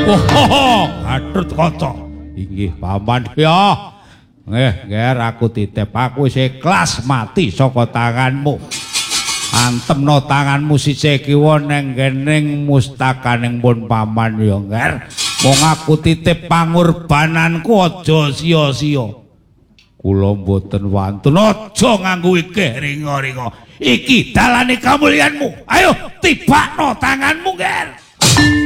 Oh, Gatot Kaca. Inggih paman ya. Nger aku titip aku wis ikhlas mati saka tanganmu. Antemno tanganmu sisih kiwa neng gening mustakaning pun paman ya Nger. Wong aku titip pangorbananku aja sia-sia. Kula mboten wantun aja nganggo iki ringa-ringa. Iki dalane kamulyanmu. Ayo tibakno tanganmu Nger.